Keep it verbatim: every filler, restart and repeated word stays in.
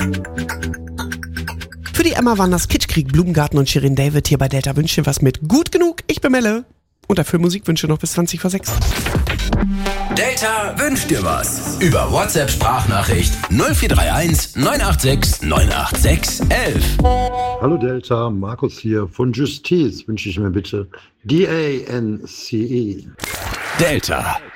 Für die Emma waren das Kitschkrieg, Blumengarten und Shirin David hier bei Delta Wünsche was mit Gut Genug. Ich bin Melle. Und dafür Musikwünsche noch bis zwanzig vor sechs. Delta wünscht dir was. Über WhatsApp-Sprachnachricht null vier drei eins neun acht sechs neun acht sechs eins eins. Hallo Delta, Markus hier von Justice. Wünsche ich mir bitte D A N C E. Delta.